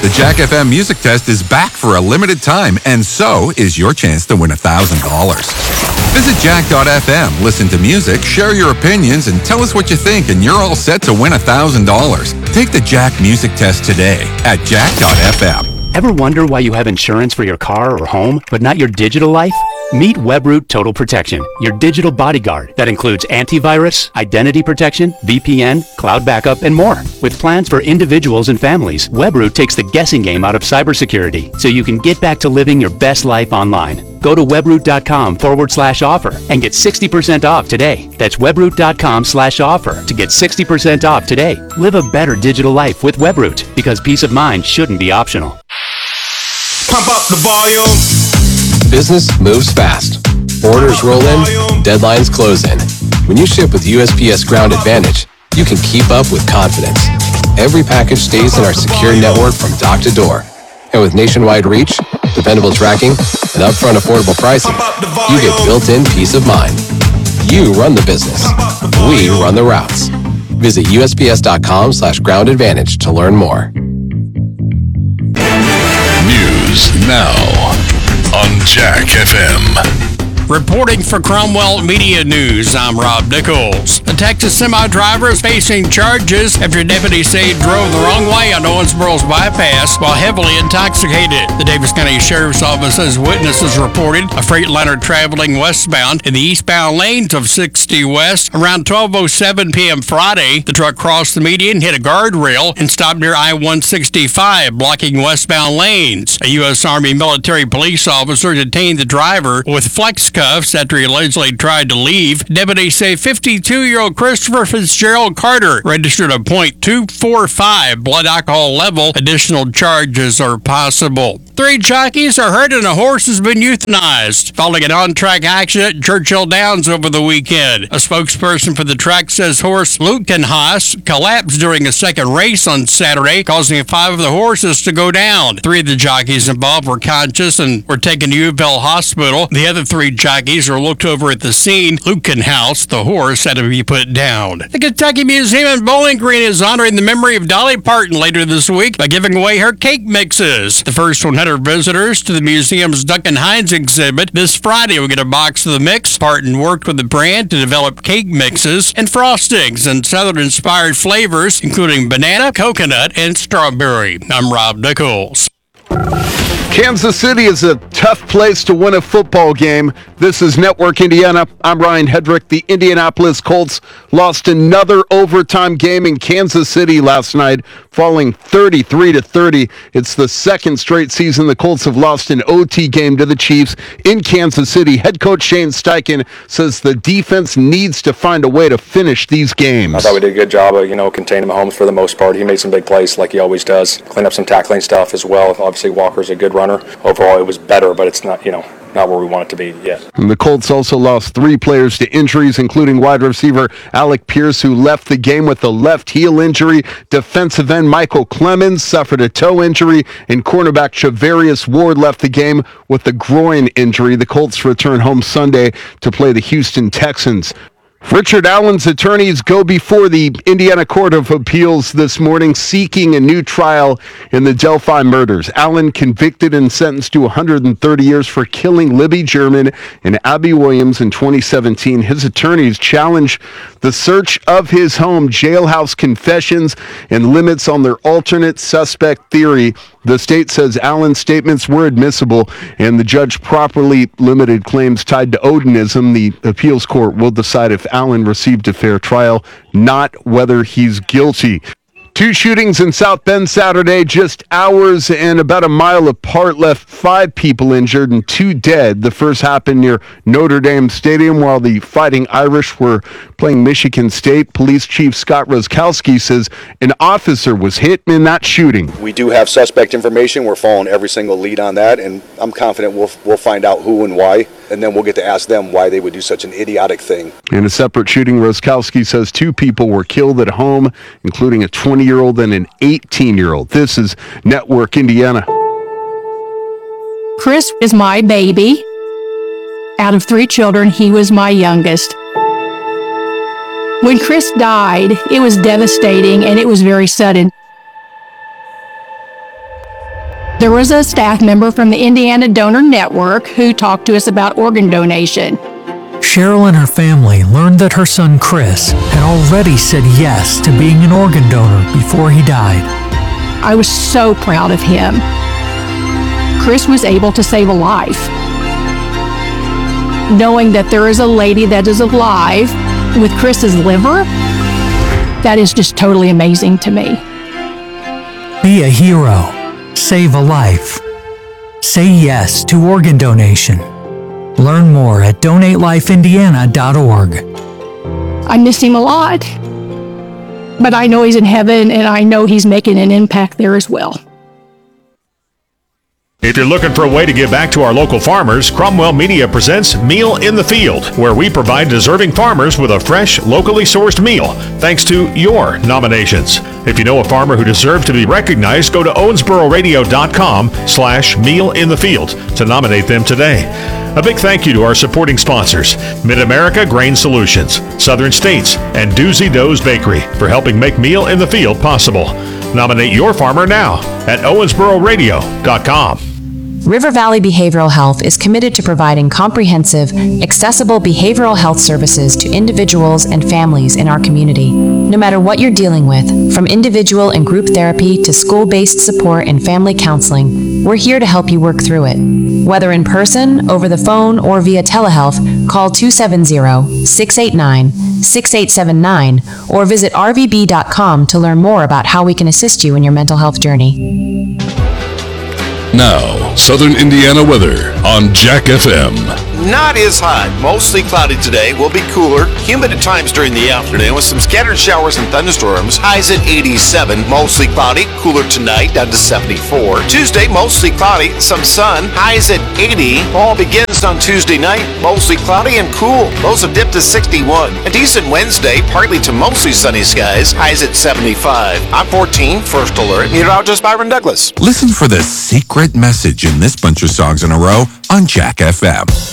The Jack FM Music Test is back for a limited time, and so is your chance to win $1,000. Visit jack.fm, listen to music, share your opinions, and tell us what you think, and you're all set to win $1,000. Take the Jack Music Test today at jack.fm. Ever wonder why you have insurance for your car or home, but not your digital life? Meet Webroot Total Protection, your digital bodyguard that includes antivirus, identity protection, VPN, cloud backup, and more. With plans for individuals and families, Webroot takes the guessing game out of cybersecurity so you can get back to living your best life online. Go to webroot.com/offer and get 60% off today. That's webroot.com/offer to get 60% off today. Live a better digital life with Webroot, because peace of mind shouldn't be optional. Pump up the volume. Business moves fast. Orders roll in, deadlines close in. When you ship with USPS Ground Advantage, you can keep up with confidence. Every package stays in our secure network from dock to door. And with nationwide reach, dependable tracking, and upfront affordable pricing, you get built-in peace of mind. You run the business. We run the routes. Visit USPS.com/Ground Advantage to learn more. News now on Jack FM. Reporting for Cromwell Media News, I'm Rob Nichols. A Texas semi-driver is facing charges after deputies say he drove the wrong way on Owensboro's bypass while heavily intoxicated. The Davis County Sheriff's Office says witnesses reported a Freightliner traveling westbound in the eastbound lanes of 60 West around 12:07 p.m. Friday. The truck crossed the median, hit a guardrail, and stopped near I-165, blocking westbound lanes. A U.S. Army military police officer detained the driver with flex cuffs after he allegedly tried to leave. Deputies say 52-year-old Christopher Fitzgerald Carter registered a .245 blood alcohol level. Additional charges are possible. 3 jockeys are hurt and a horse has been euthanized following an on-track accident at Churchill Downs over the weekend. A spokesperson for the track says horse Lukenhaas collapsed during a second race on Saturday, causing 5 of the horses to go down. 3 of the jockeys involved were conscious and were taken to UofL Hospital. The other 3 jockeys are looked over at the scene. Lukenhaus, the horse, had to be put down. The Kentucky Museum in Bowling Green is honoring the memory of Dolly Parton later this week by giving away her cake mixes. The first 100 visitors to the museum's Duncan Hines exhibit this Friday will get a box of the mix. Parton worked with the brand to develop cake mixes and frostings and Southern-inspired flavors, including banana, coconut, and strawberry. I'm Rob Nichols. Kansas City is a tough place to win a football game. This is Network Indiana. I'm Ryan Hedrick. The Indianapolis Colts lost another overtime game in Kansas City last night, falling 33-30. It's the second straight season the Colts have lost an OT game to the Chiefs in Kansas City. Head coach Shane Steichen says the defense needs to find a way to finish these games. I thought we did a good job of, containing Mahomes for the most part. He made some big plays like he always does. Clean up some tackling stuff as well. Obviously, Walker's a good runner. Overall, it was better, but it's not, not where we want it to be yet. And the Colts also lost 3 players to injuries, including wide receiver Alec Pierce, who left the game with a left heel injury. Defensive end Michael Clemens suffered a toe injury, and cornerback Chavarius Ward left the game with a groin injury. The Colts return home Sunday to play the Houston Texans. Richard Allen's attorneys go before the Indiana Court of Appeals this morning seeking a new trial in the Delphi murders. Allen convicted and sentenced to 130 years for killing Libby German and Abby Williams in 2017. His attorneys challenge the search of his home, jailhouse confessions, and limits on their alternate suspect theory. The state says Allen's statements were admissible and the judge properly limited claims tied to Odinism. The appeals court will decide if Allen received a fair trial, not whether he's guilty. 2 shootings in South Bend Saturday, just hours and about a mile apart, left 5 people injured and 2 dead. The first happened near Notre Dame Stadium while the Fighting Irish were playing Michigan State. Police Chief Scott Roskowski says an officer was hit in that shooting. We do have suspect information. We're following every single lead on that, and I'm confident we'll find out who and why, and then we'll get to ask them why they would do such an idiotic thing. In a separate shooting, Roskowski says 2 people were killed at home, including a 20-year-old and an 18-year-old. This is Network Indiana. Chris is my baby. Out of 3 children, he was my youngest. When Chris died, it was devastating and it was very sudden. There was a staff member from the Indiana Donor Network who talked to us about organ donation. Cheryl and her family learned that her son Chris had already said yes to being an organ donor before he died. I was so proud of him. Chris was able to save a life. Knowing that there is a lady that is alive with Chris's liver, that is just totally amazing to me. Be a hero. Save a life. Say yes to organ donation. Learn more at donatelifeindiana.org. I miss him a lot, but I know he's in heaven and I know he's making an impact there as well. If you're looking for a way to give back to our local farmers, Cromwell Media presents Meal in the Field, where we provide deserving farmers with a fresh, locally sourced meal, thanks to your nominations. If you know a farmer who deserves to be recognized, go to owensboro.radio.com/mealinthefield to nominate them today. A big thank you to our supporting sponsors, Mid-America Grain Solutions, Southern States, and Doozy Doe's Bakery for helping make Meal in the Field possible. Nominate your farmer now at owensboro.radio.com. River Valley Behavioral Health is committed to providing comprehensive, accessible behavioral health services to individuals and families in our community. No matter what you're dealing with, from individual and group therapy to school-based support and family counseling, we're here to help you work through it. Whether in person, over the phone, or via telehealth, call 270-689-6879 or visit rvb.com to learn more about how we can assist you in your mental health journey. Now, Southern Indiana weather on Jack FM. Not as hot. Mostly cloudy today. Will be cooler. Humid at times during the afternoon with some scattered showers and thunderstorms. Highs at 87. Mostly cloudy. Cooler tonight down to 74. Tuesday, mostly cloudy. Some sun. Highs at 80. Fall begins on Tuesday night. Mostly cloudy and cool. Lows have dipped to 61. A decent Wednesday. Partly to mostly sunny skies. Highs at 75. I'm 14. First alert. Meteorologist Byron Douglas. Listen for the secret message in this bunch of songs in a row on Jack FM.